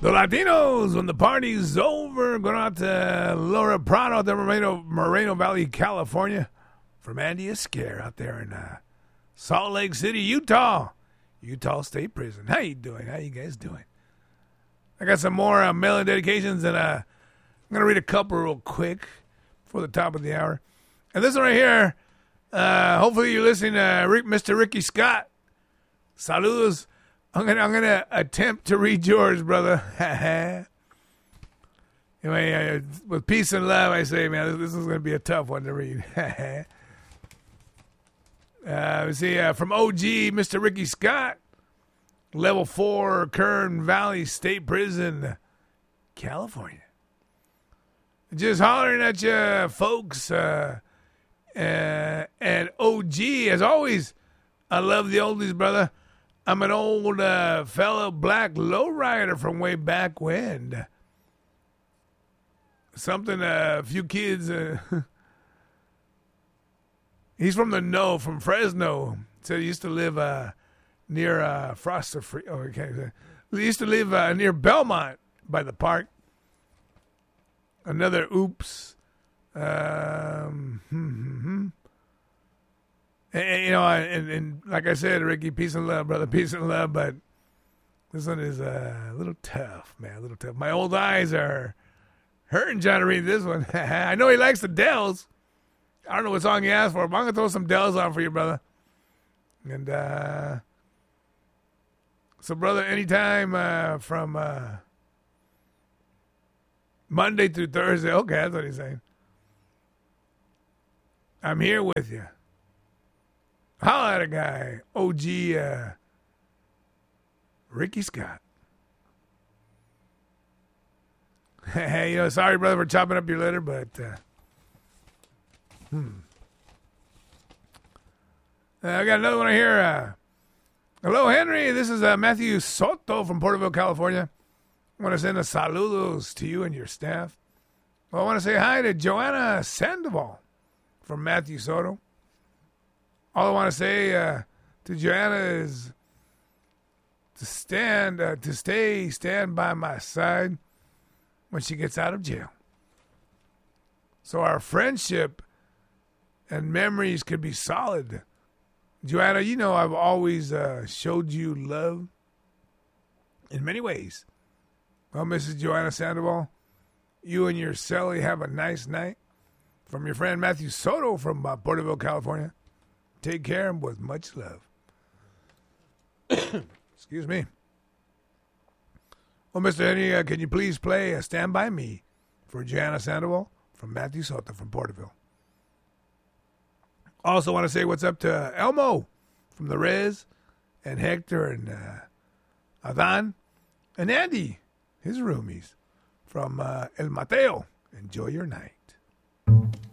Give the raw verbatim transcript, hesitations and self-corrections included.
The Latinos, when the party's over, going out to Laura Prado, out there in Moreno, Moreno Valley, California. From Andy Escare out there in uh, Salt Lake City, Utah. Utah State Prison. How you doing? How you guys doing? I got some more uh, mail-in dedications, and uh, I'm going to read a couple real quick before the top of the hour. And this one right here, uh, hopefully you're listening to Rick, Mister Ricky Scott. Saludos. I'm gonna I'm gonna attempt to read yours, brother. Anyway, uh, with peace and love, I say, man, this, this is gonna be a tough one to read. uh, let's see, uh, from O G, Mister Ricky Scott, Level Four, Kern Valley State Prison, California. Just hollering at you, folks. Uh, uh, and O G, as always, I love the oldies, brother. I'm an old uh, fellow black lowrider from way back when. Something uh, a few kids. Uh, he's from the no, from Fresno. So he used to live uh, near uh, Foster Free. Oh, okay. He used to live uh, near Belmont by the park. Another oops. Um, hmm, hmm, hmm. And, you know, and, and like I said, Ricky, peace and love, brother, peace and love. But this one is uh, a little tough, man, a little tough. My old eyes are hurting trying to read this one. I know he likes the Dells. I don't know what song he asked for, but I'm going to throw some Dells on for you, brother. And uh, so, brother, anytime uh, from uh, Monday through Thursday, okay, that's what he's saying. I'm here with you. Holla at a guy, O G uh, Ricky Scott. Hey, you know, sorry, brother, for chopping up your letter, but uh, hmm. Uh, I got another one here. Uh, hello, Henry. This is uh, Matthew Soto from Porterville, California. I want to send a saludos to you and your staff. Well, I want to say hi to Joanna Sandoval from Matthew Soto. All I want to say uh, to Joanna is to stand, uh, to stay, stand by my side when she gets out of jail. So our friendship and memories could be solid. Joanna, you know I've always uh, showed you love in many ways. Well, Missus Joanna Sandoval, you and your cellie have a nice night. From your friend Matthew Soto from uh, Porterville, California. Take care and with much love. Excuse me. Well, Mister Henry, uh, can you please play uh, Stand By Me for Joanna Sandoval from Matthew Soto from Porterville. Also want to say what's up to Elmo from the Rez and Hector and uh, Adan and Andy, his roomies from uh, El Mateo. Enjoy your night.